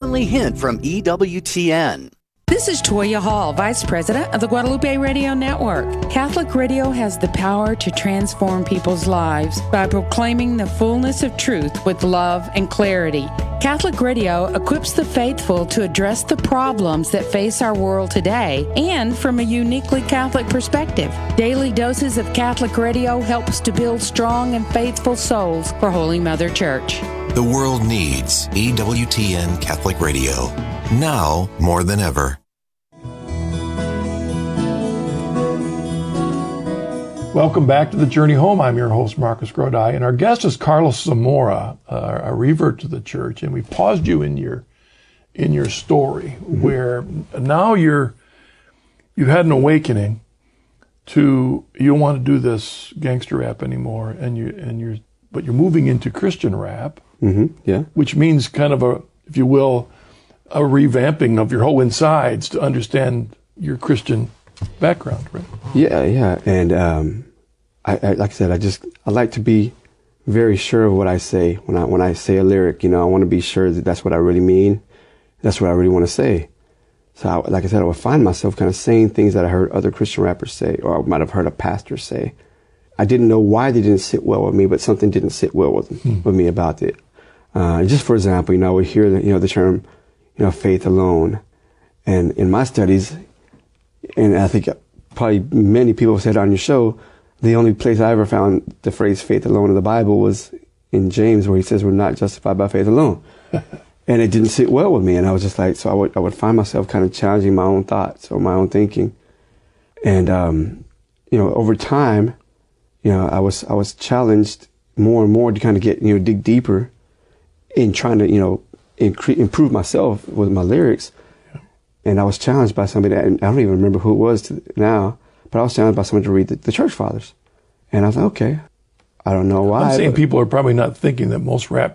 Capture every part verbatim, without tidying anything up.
Heavenly Hint from E W T N. This is Toya Hall, Vice President of the Guadalupe Radio Network. Catholic Radio has the power to transform people's lives by proclaiming the fullness of truth with love and clarity. Catholic Radio equips the faithful to address the problems that face our world today and from a uniquely Catholic perspective. Daily doses of Catholic Radio helps to build strong and faithful souls for Holy Mother Church. The world needs E W T N Catholic Radio, now more than ever. Welcome back to The Journey Home. I'm your host, Marcus Grodi, and our guest is Carlos Zamora, uh, a revert to the church. And we paused you in your in your story, mm-hmm. where now you're you've had an awakening to you don't want to do this gangster rap anymore, and you and you're but you're moving into Christian rap, mm-hmm. yeah, which means kind of a, if you will, a revamping of your whole insides to understand your Christian background, right? Yeah, yeah, and um, I, I, like I said, I just I like to be very sure of what I say when I when I say a lyric. You know, I want to be sure that that's what I really mean. That's what I really want to say. So, I, like I said, I would find myself kind of saying things that I heard other Christian rappers say, or I might have heard a pastor say. I didn't know why they didn't sit well with me, but something didn't sit well with, hmm. with me about it. Uh, just for example, you know, we hear the, you know the term, you know, faith alone, and in my studies. And I think probably many people said on your show, the only place I ever found the phrase faith alone in the Bible was in James, where he says we're not justified by faith alone. And it didn't sit well with me. And I was just like, so I would, I would find myself kind of challenging my own thoughts or my own thinking. And, um, you know, over time, you know, I was, I was challenged more and more to kind of get, you know, dig deeper in trying to, you know, incre- improve myself with my lyrics. And I was challenged by somebody, that, and I don't even remember who it was to, now, but I was challenged by somebody to read the, the Church Fathers. And I was like, okay, I don't know why. I'm saying people are probably not thinking that most rap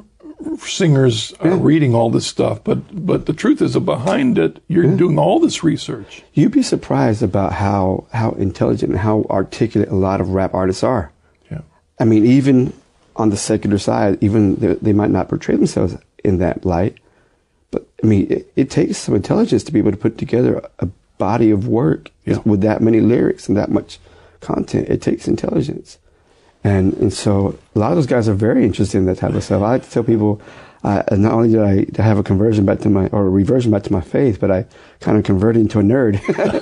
singers are yeah. reading all this stuff, but but the truth is that behind it, you're yeah. doing all this research. You'd be surprised about how, how intelligent and how articulate a lot of rap artists are. Yeah. I mean, even on the secular side, even they, they might not portray themselves in that light. But, I mean, it, it takes some intelligence to be able to put together a body of work yeah. with that many lyrics and that much content. It takes intelligence. And and so a lot of those guys are very interested in that type of stuff. I like to tell people, uh, not only did I have a conversion back to my, or a reversion back to my faith, but I kind of converted into a nerd.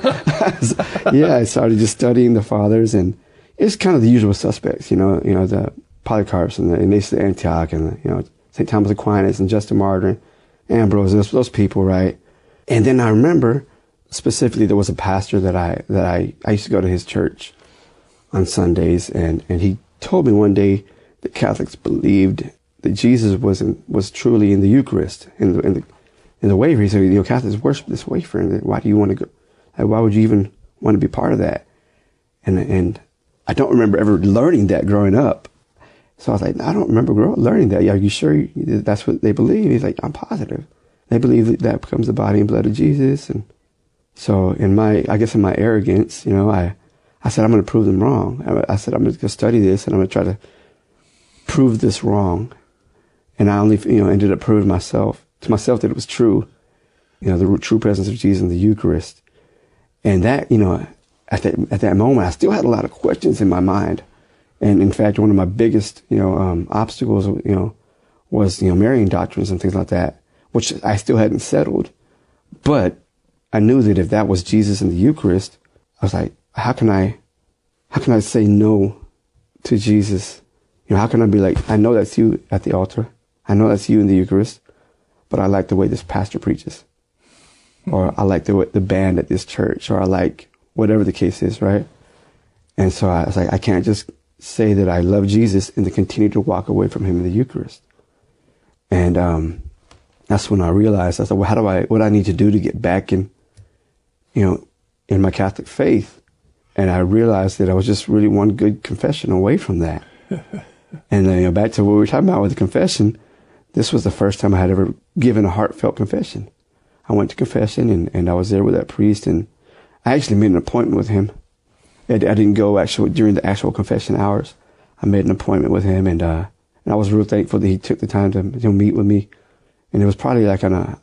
yeah, I started just studying the fathers, and it's kind of the usual suspects, you know, you know, the Polycarps and the Ignatius of Antioch and, the, you know, Saint Thomas Aquinas and Justin Martyr, Ambrose, those, those people, right? And then I remember specifically there was a pastor that I that I, I used to go to his church on Sundays, and, and he told me one day that Catholics believed that Jesus was in, was truly in the Eucharist, in the in the in the wafer. He said, you know, Catholics worship this wafer, and why do you want to go? Like, why would you even want to be part of that? And and I don't remember ever learning that growing up. So I was like, I don't remember growing, learning that. Are you sure that's what they believe? He's like, I'm positive. They believe that that becomes the body and blood of Jesus. And so in my, I guess in my arrogance, you know, I, I said, I'm going to prove them wrong. I, I said, I'm going to go study this, and I'm going to try to prove this wrong. And I only, you know, ended up proving myself, to myself that it was true, you know, the true presence of Jesus in the Eucharist. And that, you know, at that, at that moment, I still had a lot of questions in my mind. And in fact, one of my biggest, you know, um, obstacles, you know, was, you know, Marian doctrines and things like that, which I still hadn't settled. But I knew that if that was Jesus in the Eucharist, I was like, how can I, how can I say no to Jesus? You know, how can I be like, I know that's you at the altar. I know that's you in the Eucharist, but I like the way this pastor preaches. Or I like the the band at this church, or I like whatever the case is, right? And so I was like, I can't just say that I love Jesus and to continue to walk away from him in the Eucharist. And um, that's when I realized, I said, well, how do I, what do I need to do to get back in, you know, in my Catholic faith? And I realized that I was just really one good confession away from that. And then, you know, back to what we were talking about with the confession, this was the first time I had ever given a heartfelt confession. I went to confession, and, and I was there with that priest, and I actually made an appointment with him. I, I didn't go actually during the actual confession hours. I made an appointment with him, and uh, and I was real thankful that he took the time to, to meet with me. And it was probably like on a